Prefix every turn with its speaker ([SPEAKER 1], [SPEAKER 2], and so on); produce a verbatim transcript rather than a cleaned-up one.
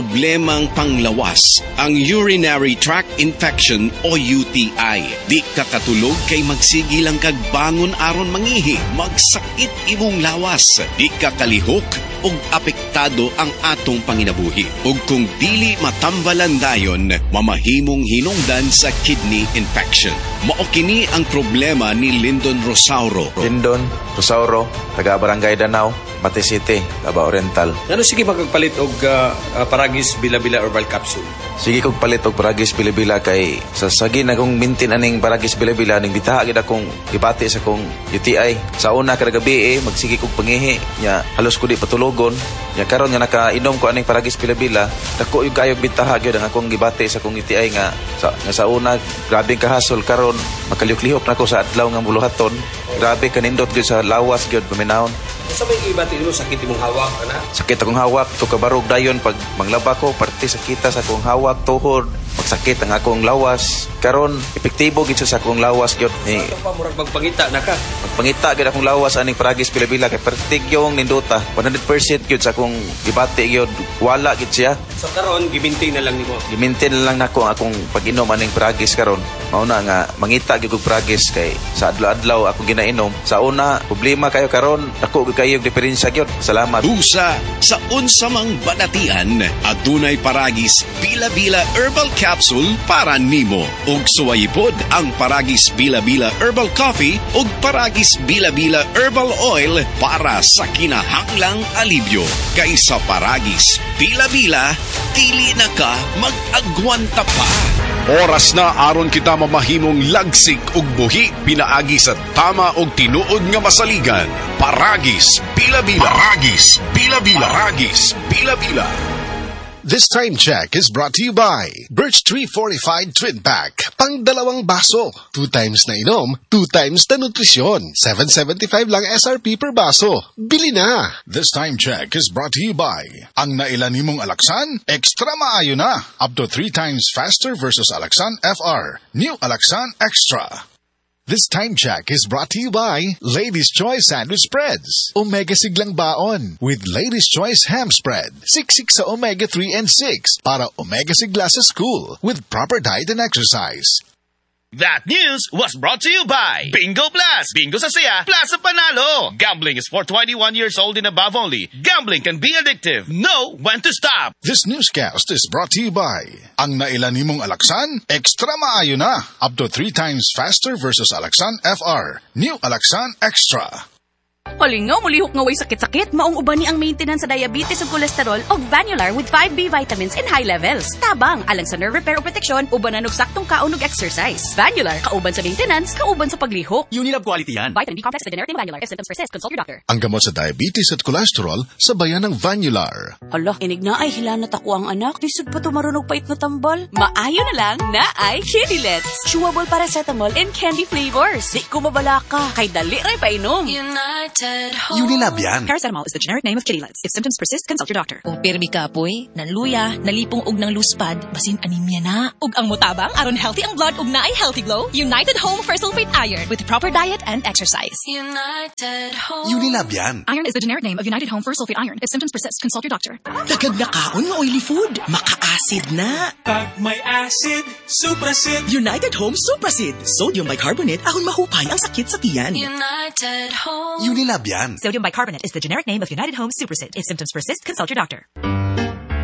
[SPEAKER 1] Problemang panglawas, ang urinary tract infection o U T I. Di ka katulog kay magsigil ang kagbangon aron mangihi, magsakit imong lawas. Di ka kalihok ug apektado ang atong panginabuhi. Ug kung dili matambalan dayon, mamahimong hinungdan sa kidney infection. Mao kini ang problema ni Lyndon Rosauro.
[SPEAKER 2] Lyndon Rosauro, taga Barangay Danau, Mate City, Davao Oriental.
[SPEAKER 3] Ano sige magpalit og uh, uh, Paragis Bila-Bila Herbal Capsule?
[SPEAKER 2] Sige kog palit og Paragis Bila-Bila kay sa sagi na kong mintin aning Paragis Bila-Bila ning bitaha gid akong ibati sa kong U T I. Sa una kada gabi eh magsige kog pangihi nya halos ko di patulogon. Nya karon nga nakainom ko aning Paragis Bila-Bila, dako yung kayog bitaha gyud ang akong gibati sa kong U T I nga sa nga sa una grabe kahasol karon makaliyok-lihok na ko sa adlaw nga buluhaton. Grabe kanindot gyud sa lawas gyud paminahon.
[SPEAKER 3] Sa may ibati mo sakit imong hawak ana?
[SPEAKER 2] Sakit akong hawak, to kabarog dayon pag manglaba ko, parte sakita sa akong hawak, tuhod, magsakit ang akong lawas. Karon epektibo gid sa akong lawas gyud ni.
[SPEAKER 3] Ano pa murag magpangita na ka?
[SPEAKER 2] Magpangita gid akong lawas aning Paragis Bila-Bila kay pertigyong ninduta. one hundred percent gyud sa akong gibati gyud, wala gid siya.
[SPEAKER 3] So karon gimintain na lang nimo.
[SPEAKER 2] Gimintain na lang nako akong pag-inom aning Paragis karon. Mao na nga mangita gyud og Paragis kay sa adlaw-adlaw akong ginainom. Sa una problema kayo karon, dako gyud kayo diferensya gyud. Salamat.
[SPEAKER 1] Usa sa unsa mang badatian, adunay Paragis Bila-Bila Herbal Capsule para nimo. Ug suwayipod ang Paragis Bila-Bila Herbal Coffee ug Paragis Bila-Bila Herbal Oil para sa kinahanglang alibyo. Kaysa Paragis Bila-Bila, dili na ka mag-agwanta pa. Oras na aron kita mamahimong lagsik ug buhi pinaagi sa tama og tinuod nga masaligan. Paragis Bila-Bila. Paragis Bila-Bila. Paragis Bila-Bila.
[SPEAKER 4] This time check is brought to you by Birch Tree Fortified Twin Pack. Pang dalawang baso. Two times na inom, two times na nutrisyon. seven seventy-five lang S R P per baso. Bili na!
[SPEAKER 5] This time check is brought to you by ang nailan nimong Alaxan, extra maayo na. Up to three times faster versus Alaxan F R. New Alaxan Extra.
[SPEAKER 4] This time check is brought to you by Ladies' Choice Sandwich Spreads. Omega siglang baon with Ladies' Choice Ham Spread. Siksik sa omega three and six para omega sigla sa school with proper diet and exercise.
[SPEAKER 6] That news was brought to you by Bingo Plus. Bingo sa saya, plus sa panalo. Gambling is for twenty-one years old and above only. Gambling can be addictive. Know when to stop.
[SPEAKER 5] This newscast is brought to you by ang nailan nimong Alaxan, extra maayo na. Up to three times faster versus Alaxan F R. New Alaxan Extra.
[SPEAKER 7] Halingaw, mulihok nga way sakit-sakit, maong uban ni ang maintenance sa diabetes ug cholesterol og Vanular with five B vitamins in high levels. Tabang, alang sa nerve repair o protection, ubanan og saktong kaon ug exercise. Vanular, kauban sa maintenance, kauban sa paglihok.
[SPEAKER 6] Unilab quality yan.
[SPEAKER 7] Vitamin B complex is the generic name of Vanular. If symptoms persist, consult your doctor.
[SPEAKER 4] Ang gamot sa diabetes at cholesterol, sabayan ng Vanular.
[SPEAKER 7] Hala, inig na ay hilanat ako ang anak. Disod pa tumarunog pait na tambal. Maayo na lang na ay Kinilets. Chewable paracetamol in candy flavors. Di ko mabala ka. Kay dali ray painom.
[SPEAKER 4] Unilab yan.
[SPEAKER 7] Paracetamol is the generic name of Kinilets. If symptoms persist, consult your doctor.
[SPEAKER 8] Kung pirmi ka poy, nanluya, nalipong og ng luspad, basin anemia na.
[SPEAKER 9] Ug ang mutabang aron healthy ang blood ug naay healthy glow, United Home for Sulfate Iron with proper diet and exercise.
[SPEAKER 8] United Home.
[SPEAKER 4] Unilab yan.
[SPEAKER 9] Iron is the generic name of United Home for Sulfate Iron. If symptoms persist, consult your doctor.
[SPEAKER 10] Dagag na kaon ng oily food. Maka-acid na.
[SPEAKER 11] Pag may acid, Suprasid.
[SPEAKER 10] United Home Suprasid. Sodium bicarbonate ahon mahupay ang sakit sa tiyan.
[SPEAKER 8] United Home.
[SPEAKER 4] Unilab yan.
[SPEAKER 9] Sodium bicarbonate is the generic name of United Home Suprasid. If symptoms persist, consult your doctor.